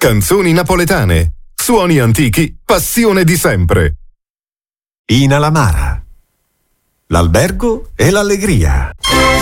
canzoni napoletane, suoni antichi, passione di sempre. In Alamara, l'albergo e l'allegria.